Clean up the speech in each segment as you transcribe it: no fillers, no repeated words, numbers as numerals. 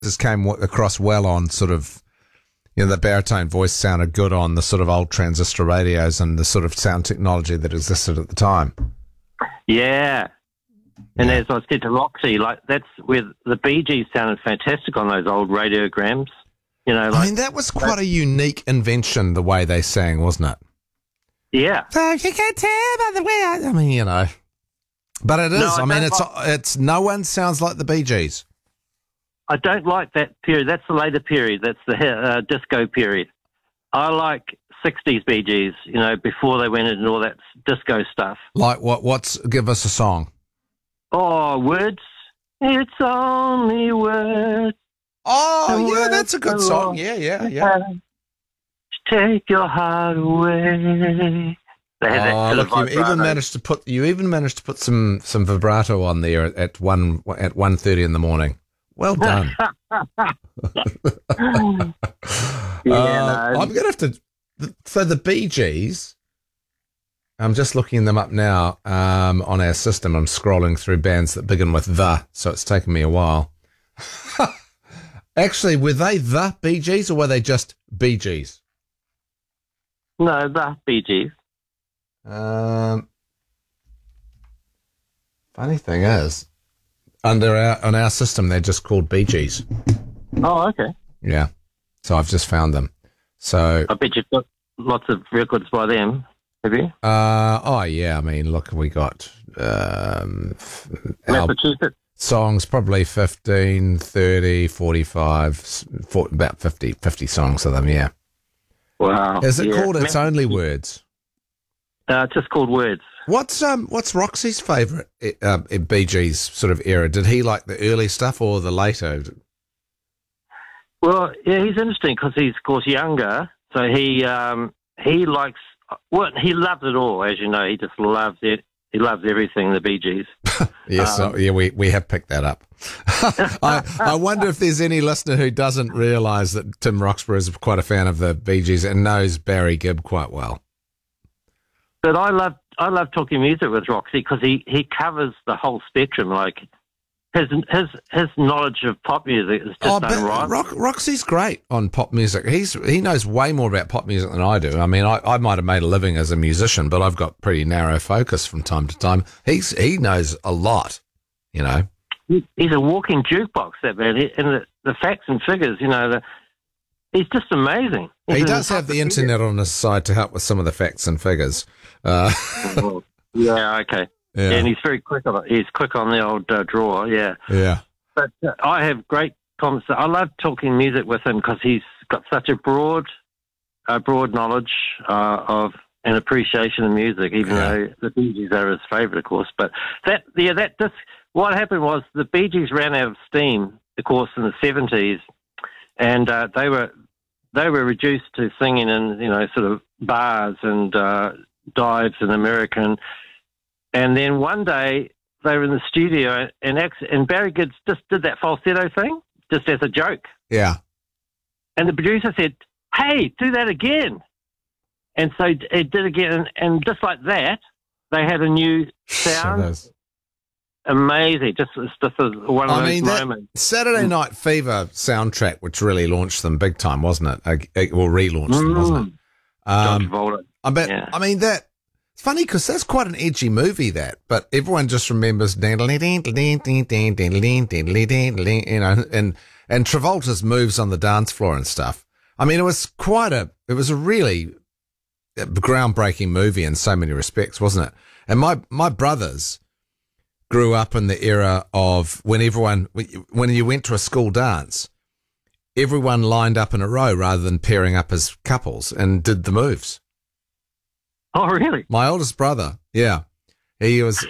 just came across well on sort of, the baritone voice sounded good on the sort of old transistor radios and the sort of sound technology that existed at the time. Yeah. And as I said to Roxy, that's where the Bee Gees sounded fantastic on those old radiograms. That was quite a unique invention, the way they sang, wasn't it? Yeah. So you can tell by the way but it is. It's no one sounds like the Bee Gees. I don't like that period. That's the later period. That's the disco period. I like 60s Bee Gees, before they went into all that disco stuff. Like what? Give us a song. Oh, Words. It's only words. Oh, yeah, that's a good song. Yeah. Take your heart away. Look, you even managed to put some vibrato on there at 1:30 in the morning. Well done. I'm gonna have to. So the Bee Gees. I'm just looking them up now on our system. I'm scrolling through bands that begin with the, so it's taken me a while. Actually, were they the Bee Gees or were they just Bee Gees? No, the Bee Gees. Funny thing is, on our system, they're just called Bee Gees. Oh, okay. Yeah. So I've just found them. So I bet you've got lots of records by them, have you? Yeah. I mean, look, we got Massachusetts. Songs, probably 15, 30, 45, about 50 songs of them, yeah. Wow. Is it called It's Only Words? It's just called Words. What's Roxy's favourite Bee Gees sort of era? Did he like the early stuff or the later? Well, yeah, he's interesting because he's, of course, younger. So he likes, he loves it all, as you know. He just loves it. He loves everything, the Bee Gees. Yes, we have picked that up. I wonder if there's any listener who doesn't realise that Tim Roxburgh is quite a fan of the Bee Gees and knows Barry Gibb quite well. But I love talking music with Roxy because he covers the whole spectrum. Like his knowledge of pop music is just unrivaled. Roxy's great on pop music. He knows way more about pop music than I do. I mean, I might have made a living as a musician, but I've got pretty narrow focus from time to time. He knows a lot, He's a walking jukebox, that man. And the facts and figures, he's just amazing. He does have the internet on his side to help with some of the facts and figures. Yeah, okay. Yeah, and he's very quick on it. He's quick on the old drawer, yeah. Yeah. But I have great conversations. I love talking music with him because he's got such a broad knowledge of and appreciation of music, even though the Bee Gees are his favourite, of course. But what happened was the Bee Gees ran out of steam, of course, in the 70s, and they were reduced to singing in, sort of bars and dives in America. And then one day they were in the studio and Barry Gibb just did that falsetto thing, just as a joke. Yeah. And the producer said, "Hey, do that again." And so it did again. And just like that, they had a new sound. Amazing. Just one of those moments. Saturday Night Fever soundtrack, which really launched them big time, wasn't it? Or relaunched them, wasn't it? John Travolta. I mean, that it's funny because that's quite an edgy movie, but everyone just remembers, and Travolta's moves on the dance floor and stuff. I mean, it was a really groundbreaking movie in so many respects, wasn't it? And my brothers grew up in the era of when you went to a school dance, everyone lined up in a row rather than pairing up as couples and did the moves. Oh, really? My oldest brother, yeah, he was,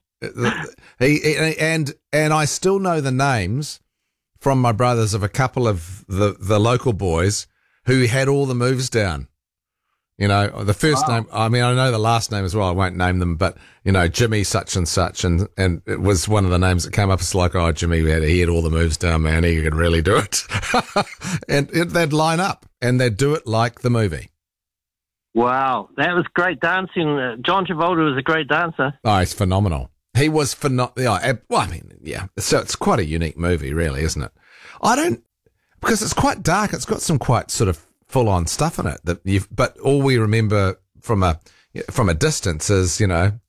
and I still know the names from my brothers of a couple of the local boys who had all the moves down. The first name, I mean, I know the last name as well. I won't name them, but, Jimmy such and such. And it was one of the names that came up. It's like, oh, Jimmy, he had all the moves down, man. He could really do it. And they'd line up and they'd do it like the movie. Wow. That was great dancing. John Travolta was a great dancer. Oh, he's phenomenal. He was phenomenal. Well, I mean, yeah. So it's quite a unique movie, really, isn't it? I don't, because it's quite dark. It's got some quite sort of full on stuff in it but all we remember from a distance is, the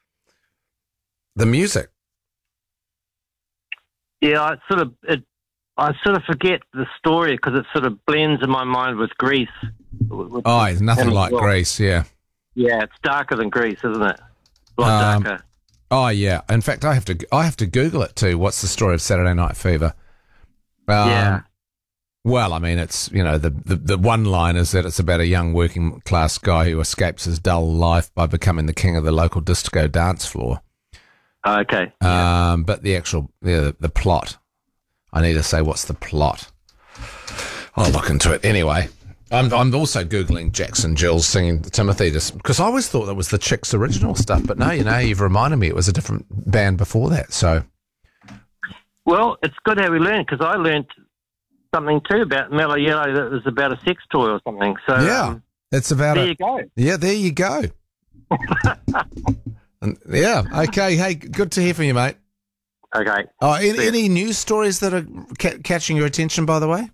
music. Yeah, I sort of forget the story because it sort of blends in my mind with Grease. It's nothing like Grease, yeah. Yeah, it's darker than Grease, isn't it? A lot darker. Oh yeah. In fact, I have to Google it too. What's the story of Saturday Night Fever? Yeah. Well, I mean, it's, the one line is that it's about a young working class guy who escapes his dull life by becoming the king of the local disco dance floor. Okay. But the actual, the plot, I need to say, what's the plot? I'll look into it. Anyway, I'm also Googling Jackson Jills singing Timothy, just because I always thought that was the Chicks' original stuff, but no, you've reminded me it was a different band before that, so. Well, it's good how we learned, because I learned something too about Mellow Yellow that was about a sex toy or something. So yeah, it's about there you go. Yeah, there you go. Yeah, okay. Hey, good to hear from you, mate. Okay. Oh, any news stories that are catching your attention, by the way?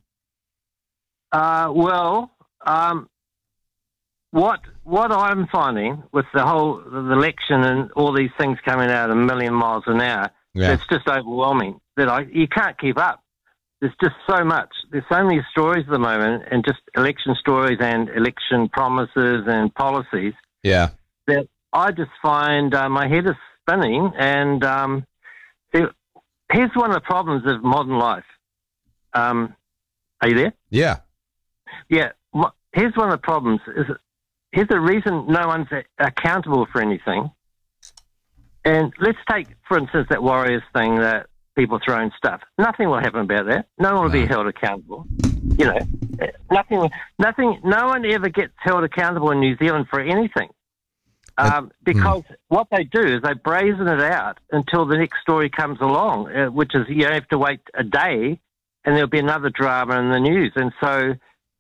What I'm finding with the election and all these things coming out a million miles an hour, it's just overwhelming. You can't keep up. There's just so much. There's so many stories at the moment, and just election stories and election promises and policies. Yeah. That I just find my head is spinning. And here's one of the problems of modern life. Are you there? Yeah. Yeah. Here's one of the problems. Here's the reason no one's accountable for anything. And let's take, for instance, that Warriors thing that people throwing stuff. Nothing will happen about that. No one will be held accountable. Nothing. No one ever gets held accountable in New Zealand for anything, because what they do is they brazen it out until the next story comes along, which is you have to wait a day, and there'll be another drama in the news. And so,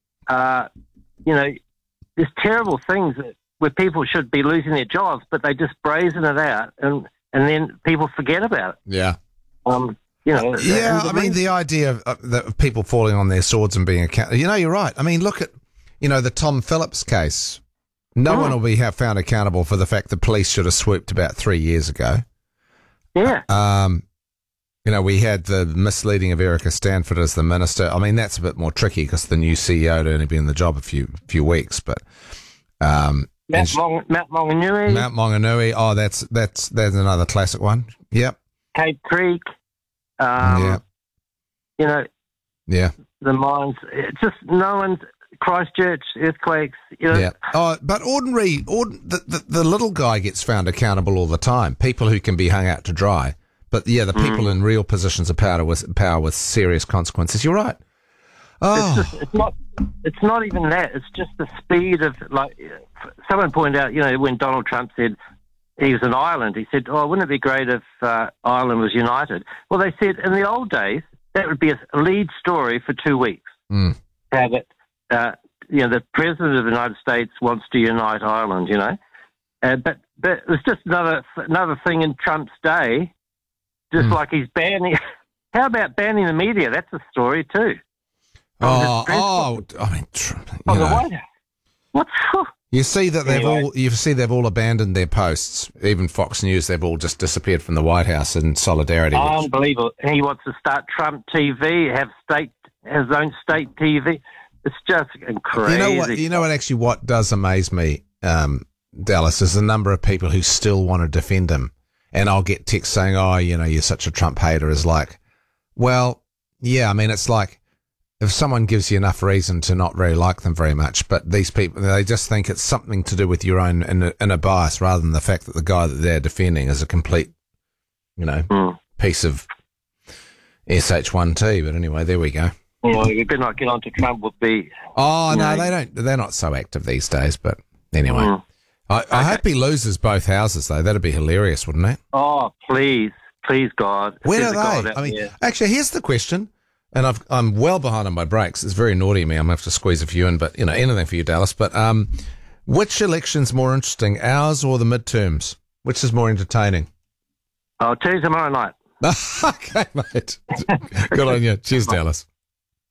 there's terrible things where people should be losing their jobs, but they just brazen it out, and then people forget about it. Yeah. I mean, the idea of people falling on their swords and being accountable. You're right. I mean, look at, the Tom Phillips case. No one will be found accountable for the fact the police should have swooped about 3 years ago. Yeah. We had the misleading of Erica Stanford as the minister. I mean, that's a bit more tricky because the new CEO had only been in the job a few weeks, but Mount Maunganui. Mount Maunganui. Oh, that's another classic one. Yep. Cape Creek. Yeah. The mines. It's just no one's. Christchurch earthquakes. Yeah. Oh, but the little guy gets found accountable all the time. People who can be hung out to dry. But yeah, the people in real positions of power with serious consequences. You're right. Oh, it's not even that. It's just the speed of, like, someone pointed out. When Donald Trump said he was an island, he said, "Oh, wouldn't it be great if Ireland was united?" Well, they said in the old days that would be a lead story for 2 weeks. Have it. The president of the United States wants to unite Ireland. But it's just another thing in Trump's day. Just like he's banning. How about banning the media? That's a story too. I mean, the White House. What's you see that they've all abandoned their posts. Even Fox News, they've all just disappeared from the White House in solidarity. Unbelievable. He wants to start Trump TV, have his own state TV. It's just crazy. What does amaze me, Dallas, is the number of people who still want to defend him. And I'll get texts saying, "Oh, you're such a Trump hater." Is like, well, yeah. I mean, it's like if someone gives you enough reason to not really like them very much, but these people, they just think it's something to do with your own inner bias rather than the fact that the guy that they're defending is a complete, piece of SH1T. But anyway, there we go. Well, you better not get on to Trump would be. Oh, no, they don't. They're not so active these days, but anyway. I hope he loses both houses, though. That'd be hilarious, wouldn't it? Oh, please, God. Where are they? I mean, actually, here's the question, and I'm well behind on my breaks. It's very naughty of me. I'm going to have to squeeze a few in, but, anything for you, Dallas. But which election's more interesting, ours or the midterms? Which is more entertaining? I'll tell you tomorrow night. Okay, mate. Good on you. Cheers, Dallas.